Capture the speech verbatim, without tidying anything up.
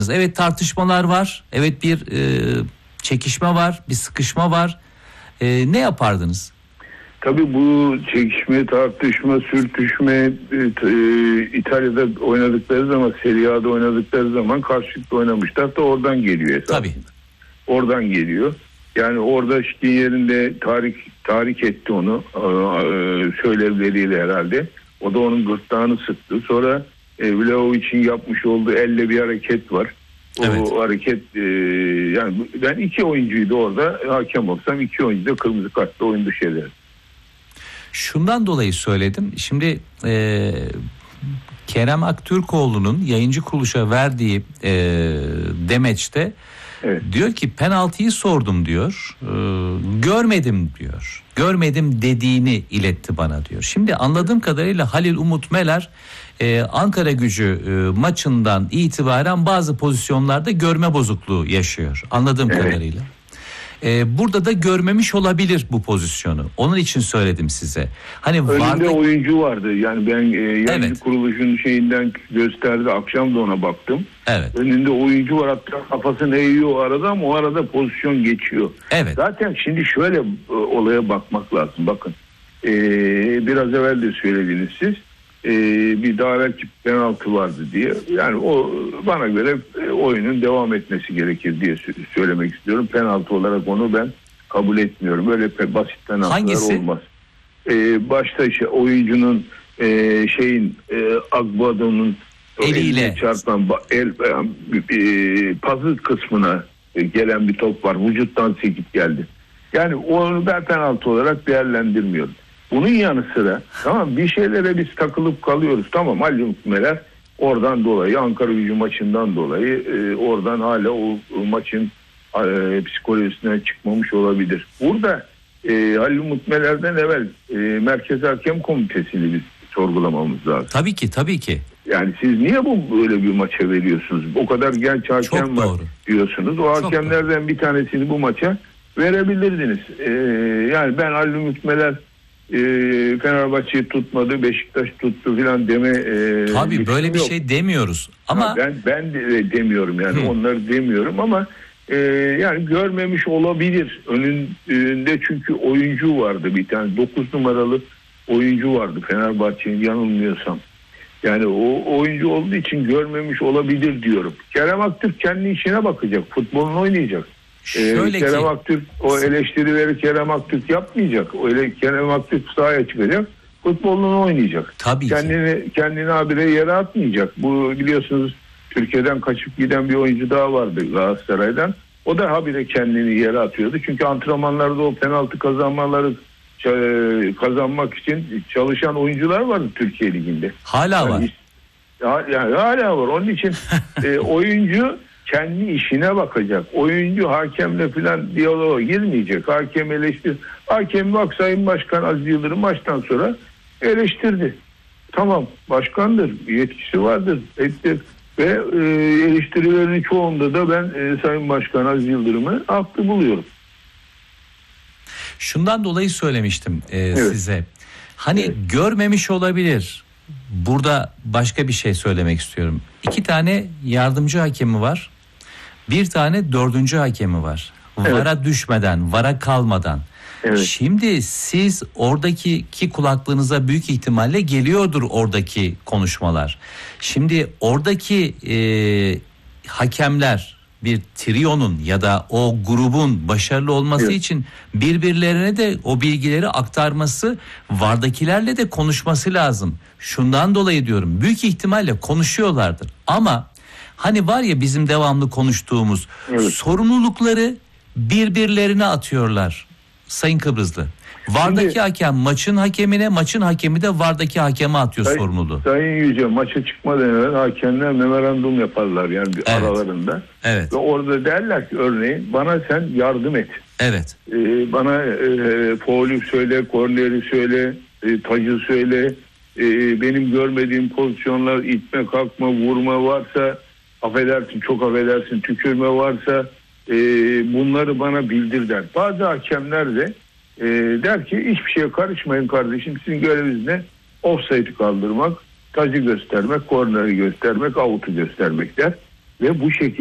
Evet, tartışmalar var. Evet, bir e, çekişme var, bir sıkışma var. E, ne yapardınız? Tabii bu çekişme, tartışma, sürtüşme e, e, İtalya'da oynadıkları zaman, Serie A'da oynadıkları zaman karşılıklı oynamışlar da oradan geliyor esasında. Tabii. Oradan geliyor. Yani orada yerinde tahrik, tahrik etti onu e, söylevleriyle herhalde. O da onun gırtlağını sıktı. Sonra e, Vlahovic'in yapmış olduğu elle bir hareket var. O evet. hareket e, yani ben iki oyuncuydu orada, hakem olsam iki oyuncu da kırmızı kartla oyun dışı eder. Şundan dolayı söyledim. Şimdi e, Kerem Aktürkoğlu'nun yayıncı kuruluşa verdiği e, demeçte evet. diyor ki penaltıyı sordum diyor. E, görmedim diyor. Görmedim dediğini iletti bana diyor. Şimdi anladığım kadarıyla Halil Umut Meler e, Ankara Gücü e, maçından itibaren bazı pozisyonlarda görme bozukluğu yaşıyor. Anladığım evet. kadarıyla. Ee, burada da görmemiş olabilir bu pozisyonu. Onun için söyledim size. Hani önünde vardı... oyuncu vardı. Yani ben e, yayıncı evet. kuruluşun şeyinden gösterdi. Akşam da ona baktım. Evet. Önünde oyuncu var. Hatta kafasını eğiyor o arada ama o arada pozisyon geçiyor. Evet. Zaten şimdi şöyle e, olaya bakmak lazım. Bakın. E, biraz evvel de söylediniz siz. E, bir daha belki penaltı vardı diye. Yani o bana göre e, oyunun devam etmesi gerekir diye söylemek istiyorum. Penaltı olarak onu ben kabul etmiyorum. Böyle basit penaltılar olmaz. E, başta işte oyuncunun e, şeyin e, Agbado'nun eliyle çarpan el e, pazı kısmına e, gelen bir top var. Vücuttan sekip geldi. Yani onu ben penaltı olarak değerlendirmiyorum. Bunun yanı sıra tamam bir şeylere biz takılıp kalıyoruz. Tamam Halil Umut Meler oradan dolayı Ankara Gücü maçından dolayı e, oradan hala o, o maçın e, psikolojisinden çıkmamış olabilir. Burada e, Halil Umut Meler'den evvel e, Merkez Hakem Komitesi'ni biz sorgulamamız lazım. Tabii ki tabii ki. Yani siz niye bu böyle bir maça veriyorsunuz? O kadar genç hakem var diyorsunuz. O Çok hakemlerden doğru. bir tanesini bu maça verebilirdiniz. E, yani ben Halil Umut Meler E, Fenerbahçe'yi tutmadı, Beşiktaş tuttu filan deme. E, Tabii böyle bir yok. şey demiyoruz. Ama ha, ben ben de demiyorum yani Hı. onları demiyorum ama e, yani görmemiş olabilir. Önünde çünkü oyuncu vardı bir tane dokuz numaralı oyuncu vardı Fenerbahçe'nin yanılmıyorsam. Yani o oyuncu olduğu için görmemiş olabilir diyorum. Kerem Aktürk kendi işine bakacak, futbolunu oynayacak. Şöyle ee, Kerem ki, Aktürk o eleştirileri Kerem Aktürk yapmayacak. Öyle Kerem Aktürk sahaya çıkacak. Futbolunu oynayacak. Tabii kendini ki. kendini habire yere atmayacak. Bu biliyorsunuz Türkiye'den kaçıp giden bir oyuncu daha vardı Galatasaray'dan. O da habire kendini yere atıyordu. Çünkü antrenmanlarda o penaltı kazanmaları kazanmak için çalışan oyuncular vardı Türkiye Ligi'nde. Hala yani, var. Yani hala var. Onun için e, oyuncu kendi işine bakacak. Oyuncu hakemle falan diyaloğa girmeyecek. Hakem eleştir. Hakem bak Sayın Başkan Aziz Yıldırım maçtan sonra eleştirdi. Tamam başkandır. Yetkisi vardır. Ettir. Ve e, eleştirilerin çoğunda da ben e, Sayın Başkan Aziz Yıldırım'ı haklı buluyorum. Şundan dolayı söylemiştim e, evet. size. Hani evet. görmemiş olabilir. Burada başka bir şey söylemek istiyorum. İki tane yardımcı hakemi var. Bir tane dördüncü hakemi var. Evet. Vara düşmeden, vara kalmadan. Evet. Şimdi siz oradaki ki kulaklığınıza büyük ihtimalle geliyordur oradaki konuşmalar. Şimdi oradaki e, hakemler bir triyonun ya da o grubun başarılı olması evet. için birbirlerine de o bilgileri aktarması, vardakilerle de konuşması lazım. Şundan dolayı diyorum, büyük ihtimalle konuşuyorlardır. Ama hani var ya bizim devamlı konuştuğumuz evet. sorumlulukları birbirlerine atıyorlar Sayın Kıbrıslı. Vardaki Şimdi, hakem maçın hakemine, maçın hakemi de vardaki hakeme atıyor say, sorumluluğu. Sayın Yüce maça çıkmadan evvel hakemler memorandum yaparlar yani evet. aralarında. Evet. Ve orada derler ki örneğin bana sen yardım et. Evet. Ee, bana e, faulü söyle, korneri söyle, e, tacı söyle. E, benim görmediğim pozisyonlar itme, kalkma, vurma varsa, affedersin çok affedersin tükürme varsa e, bunları bana bildir der. Bazı hakemler de E, der ki hiçbir şeye karışmayın kardeşim, sizin göreviniz ne? Offside'i kaldırmak, tacı göstermek, korneri göstermek, out'u göstermek der. ve bu şekilde